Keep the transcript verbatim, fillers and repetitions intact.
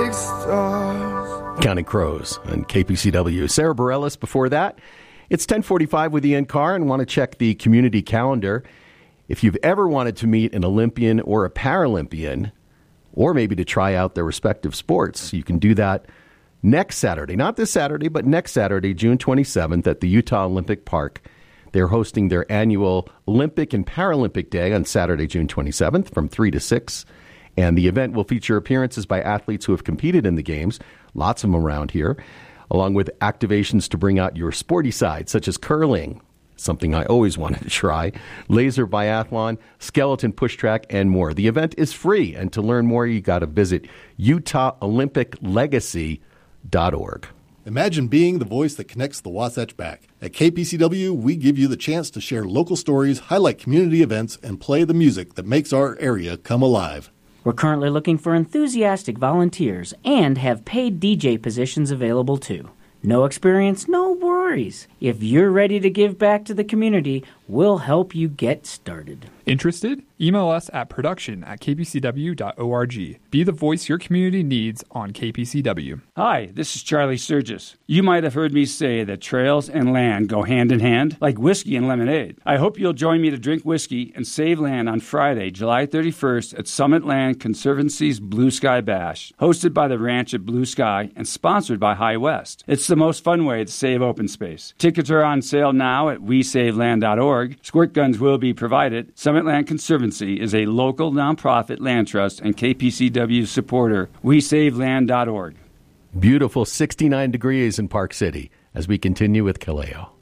big stars. Counting Crows on K P C W. Sarah Bareilles before that. It's ten forty-five with Ian Carr, and want to check the community calendar. If you've ever wanted to meet an Olympian or a Paralympian, or maybe to try out their respective sports, you can do that next Saturday. Not this Saturday, but next Saturday, June twenty-seventh at the Utah Olympic Park. They're hosting their annual Olympic and Paralympic Day on Saturday, June twenty-seventh from three to six. And the event will feature appearances by athletes who have competed in the games, lots of them around here, along with activations to bring out your sporty side, such as curling, something I always wanted to try, laser biathlon, skeleton push track, and more. The event is free, and to learn more, you got to visit Utah Olympic Legacy dot org. Imagine being the voice that connects the Wasatch back. At K P C W, we give you the chance to share local stories, highlight community events, and play the music that makes our area come alive. We're currently looking for enthusiastic volunteers and have paid D J positions available too. No experience, no worries. If you're ready to give back to the community, we'll help you get started. Interested? Email us at production at k p c w dot org. Be the voice your community needs on K P C W. Hi, this is Charlie Sturgis. You might have heard me say that trails and land go hand in hand, like whiskey and lemonade. I hope you'll join me to drink whiskey and save land on Friday, July thirty-first at Summit Land Conservancy's Blue Sky Bash, hosted by the Ranch at Blue Sky and sponsored by High West. It's the most fun way to save open space. Tickets are on sale now at we save land dot org. Squirt guns will be provided. Summit Land Conservancy is a local nonprofit land trust and K P C W supporter. we save land dot org. Beautiful sixty-nine degrees in Park City as we continue with Kaleo.